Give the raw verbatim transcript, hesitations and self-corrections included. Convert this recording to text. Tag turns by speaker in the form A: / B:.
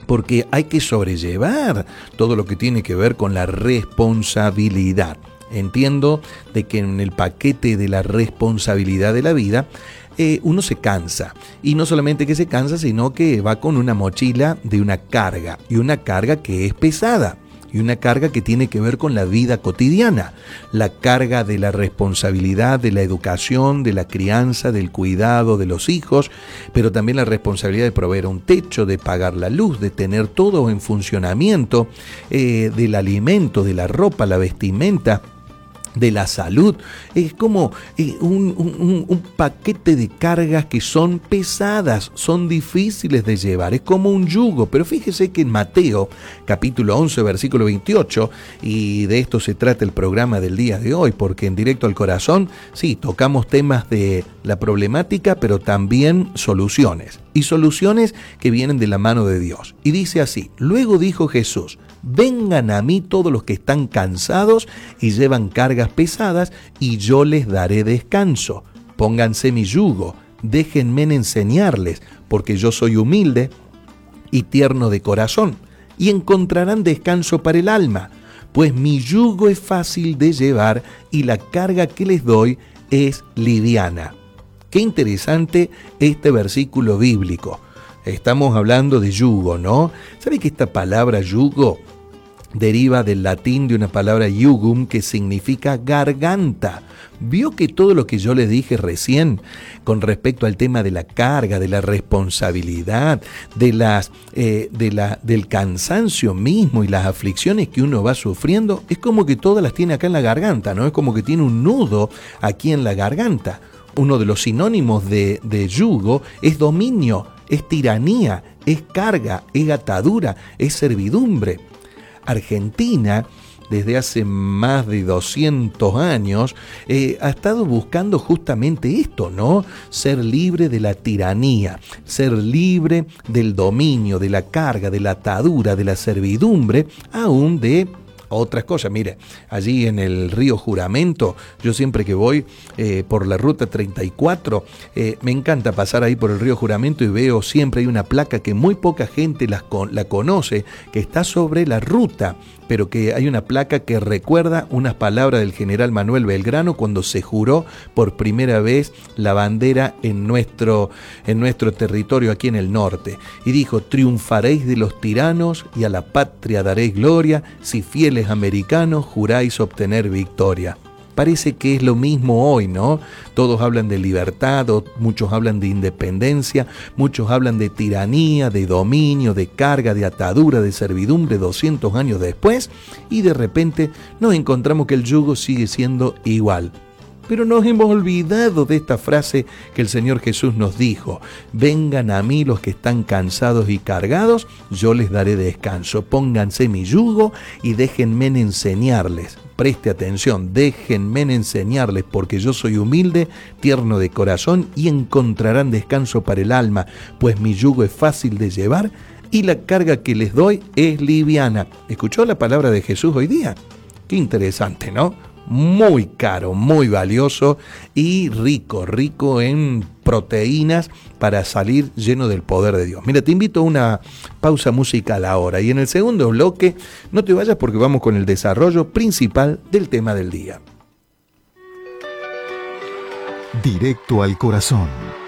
A: porque hay que sobrellevar todo lo que tiene que ver con la responsabilidad. Entiendo de que en el paquete de la responsabilidad de la vida, eh, uno se cansa. Y no solamente que se cansa, sino que va con una mochila de una carga. Y una carga que es pesada. Y una carga que tiene que ver con la vida cotidiana. La carga de la responsabilidad, de la educación, de la crianza, del cuidado de los hijos, pero también la responsabilidad de proveer un techo, de pagar la luz, de tener todo en funcionamiento, eh, del alimento, de la ropa, la vestimenta, de la salud. Es como eh, un, un, un paquete de cargas que son pesadas, son difíciles de llevar, es como un yugo. Pero fíjese que en Mateo capítulo once versículo veintiocho, y de esto se trata el programa del día de hoy, porque en Directo al Corazón sí, tocamos temas de la problemática, pero también soluciones, y soluciones que vienen de la mano de Dios. Y dice así: luego dijo Jesús: vengan a mí todos los que están cansados y llevan cargas pesadas, y yo les daré descanso. Pónganse mi yugo, déjenme enseñarles, porque yo soy humilde y tierno de corazón, y encontrarán descanso para el alma, pues mi yugo es fácil de llevar y la carga que les doy es liviana. Qué interesante este versículo bíblico. Estamos hablando de yugo, ¿no? ¿Sabe que esta palabra yugo deriva del latín de una palabra jugum, que significa garganta? ¿Vio que todo lo que yo le dije recién con respecto al tema de la carga, de la responsabilidad, de las, eh, de la, del cansancio mismo y las aflicciones que uno va sufriendo, es como que todas las tiene acá en la garganta, ¿no? Es como que tiene un nudo aquí en la garganta. Uno de los sinónimos de, de yugo es dominio, es tiranía, es carga, es atadura, es servidumbre. Argentina, desde hace más de doscientos años, eh, ha estado buscando justamente esto, ¿no? Ser libre de la tiranía, ser libre del dominio, de la carga, de la atadura, de la servidumbre, aún de otras cosas. Mire, allí en el río Juramento, yo siempre que voy eh, por la ruta treinta y cuatro, eh, me encanta pasar ahí por el río Juramento y veo siempre hay una placa que muy poca gente la, la conoce, que está sobre la ruta, pero que hay una placa que recuerda unas palabras del general Manuel Belgrano cuando se juró por primera vez la bandera en nuestro, en nuestro territorio aquí en el norte. Y dijo: triunfaréis de los tiranos y a la patria daréis gloria, si fieles americanos juráis obtener victoria. Parece que es lo mismo hoy, ¿no? Todos hablan de libertad, muchos hablan de independencia, muchos hablan de tiranía, de dominio, de carga, de atadura, de servidumbre doscientos años después, y de repente nos encontramos que el yugo sigue siendo igual. Pero nos hemos olvidado de esta frase que el Señor Jesús nos dijo: vengan a mí los que están cansados y cargados, yo les daré descanso. Pónganse mi yugo y déjenme enseñarles. Preste atención, déjenme enseñarles, porque yo soy humilde, tierno de corazón, y encontrarán descanso para el alma, pues mi yugo es fácil de llevar y la carga que les doy es liviana. ¿Escuchó la palabra de Jesús hoy día? Qué interesante, ¿no? Muy caro, muy valioso y rico, rico en proteínas para salir lleno del poder de Dios. Mira, te invito a una pausa musical ahora, y en el segundo bloque no te vayas, porque vamos con el desarrollo principal del tema del día.
B: Directo al corazón.